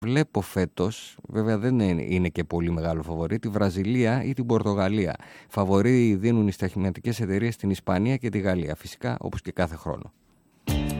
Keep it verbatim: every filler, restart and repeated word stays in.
Βλέπω φέτος, βέβαια δεν είναι, είναι και πολύ μεγάλο φαβορί, τη Βραζιλία ή την Πορτογαλία. Φαβορί δίνουν οι στοιχηματικές εταιρείες στην Ισπανία και τη Γαλλία, φυσικά όπως και κάθε χρόνο.